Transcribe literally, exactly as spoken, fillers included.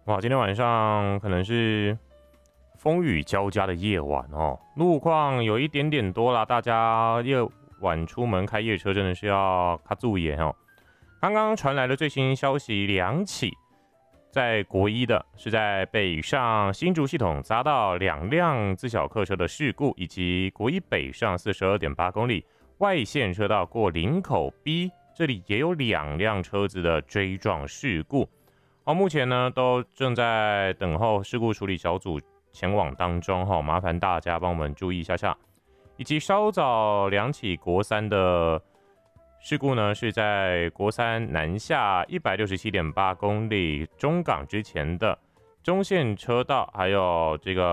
哇，今天晚上可能是风雨交加的夜晚哦，路况有一点点多啦，大家夜晚出门开夜车真的是要卡注意哦。刚刚传来的最新消息，两起在国一的是在北上新竹系统匝道两辆自小客车的事故，以及国一北上四十二点八公里外线车道过林口 B 这里也有两辆车子的追撞事故。哦，目前呢都正在等候事故处理小组前往当中哈，麻烦大家帮我们注意一下下。以及稍早两起国三的事故呢，是在国三南下一百六十七点八公里中港之前的中线车道，还有这个